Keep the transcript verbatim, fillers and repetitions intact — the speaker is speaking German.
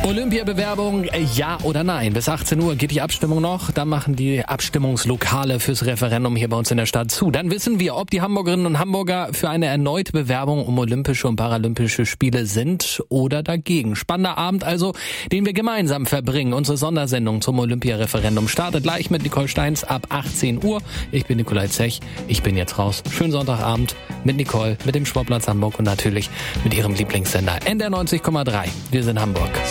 Olympiabewerbung, ja oder nein? Bis achtzehn Uhr geht die Abstimmung noch. Dann machen die Abstimmungslokale fürs Referendum hier bei uns in der Stadt zu. Dann wissen wir, ob die Hamburgerinnen und Hamburger für eine erneute Bewerbung um Olympische und Paralympische Spiele sind oder dagegen. Spannender Abend also, den wir gemeinsam verbringen. Unsere Sondersendung zum Olympiareferendum startet gleich mit Nicole Steins ab achtzehn Uhr. Ich bin Nikolai Zech. Ich bin jetzt raus. Schönen Sonntagabend mit Nicole, mit dem Sportplatz Hamburg und natürlich mit ihrem Lieblingssender N D R neunzig Komma drei. Wir sind Hamburg.